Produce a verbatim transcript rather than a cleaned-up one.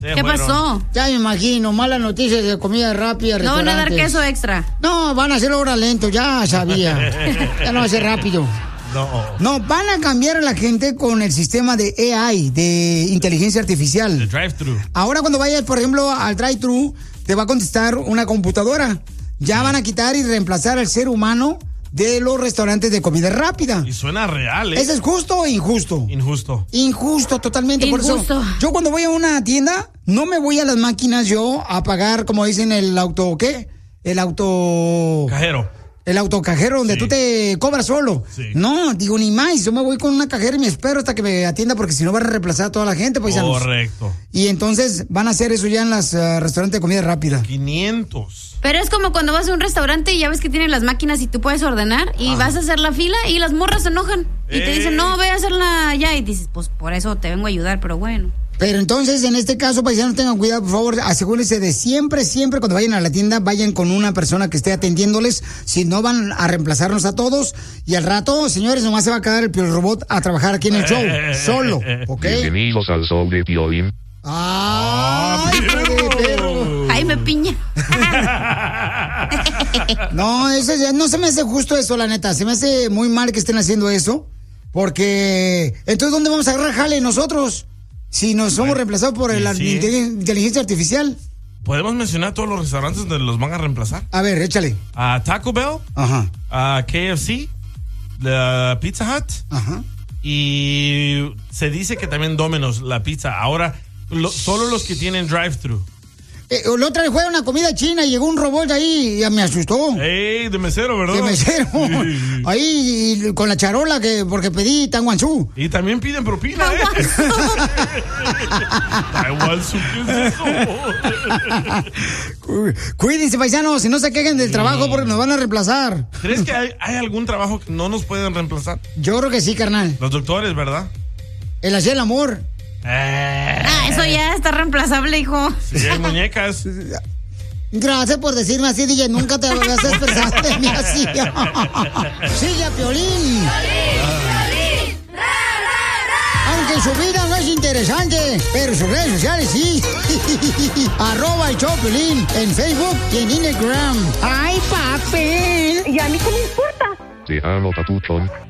¿Qué fueron? pasó? Ya me imagino, malas noticias de comida rápida. No van a dar queso extra. No, van a hacerlo ahora lento, ya sabía. Ya no va a ser rápido. No. No, van a cambiar a la gente con el sistema de A I, de inteligencia artificial. El drive-thru. Ahora cuando vayas, por ejemplo, al drive-thru, te va a contestar una computadora. Ya van a quitar y reemplazar al ser humano de los restaurantes de comida rápida. Y suena real, ¿eh? ¿Eso es justo o injusto? Injusto. Injusto, totalmente. Injusto. Por eso, yo cuando voy a una tienda, no me voy a las máquinas yo a pagar, como dicen, el auto, ¿qué? El auto... Cajero. El autocajero donde Sí. tú te cobras solo. Sí. No, digo, ni más. Yo me voy con una cajera y me espero hasta que me atienda porque si no van a reemplazar a toda la gente, paisanos. Correcto. Y entonces van a hacer eso ya en los uh, restaurantes de comida rápida. quinientos. Pero es como cuando vas a un restaurante y ya ves que tienen las máquinas y tú puedes ordenar y vas a hacer la fila y las morras se enojan. Y te Ey. dicen, no, ve a hacerla allá. Y dices, pues por eso te vengo a ayudar, pero bueno. Pero entonces, en este caso, paisanos, tengan cuidado, por favor, asegúrense de siempre, siempre cuando vayan a la tienda, vayan con una persona que esté atendiéndoles, si no van a reemplazarnos a todos, y al rato, señores, nomás se va a quedar el Piolín Robot a trabajar aquí en el show, solo, ¿ok? Bienvenidos al show de Piolín. ¡Ay, hijo de perro! Jaime Piña. No, eso ya no se me hace justo eso, la neta, se me hace muy mal que estén haciendo eso, porque, entonces, ¿dónde vamos a agarrar jale nosotros? Si nos somos reemplazados por la sí. inteligencia artificial. ¿Podemos mencionar todos los restaurantes donde los van a reemplazar? A ver, échale. A Taco Bell, Ajá, a K F C, la Pizza Hut ajá. y se dice que también Domino's, la pizza. Ahora, lo- solo los que tienen drive-thru. Eh, la otra vez fue una comida china y llegó un robot ahí y ya me asustó. ¡Ey, de mesero, ¿verdad? De mesero. Sí. Ahí y con la charola que porque pedí tanguanzú. Y también piden propina, ¿eh? Taiwansu, ¿qué es eso? Cuídense, paisanos, y no se quejen del trabajo porque nos van a reemplazar. ¿Crees que hay, hay algún trabajo que no nos pueden reemplazar? Yo creo que sí, carnal. Los doctores, ¿verdad? El hacer el amor. Eh, Ah, eso ya está reemplazable, hijo. sí, hay muñecas. Gracias por decirme así, D J. Nunca te vas a expresar de mí así. Sigue a Piolín. Aunque su vida no es interesante, pero sus redes sociales sí. Arroba el show Piolín en Facebook y en Instagram. ¡Ay, papel! ¿Y a mí qué me importa? Te amo, papuchón.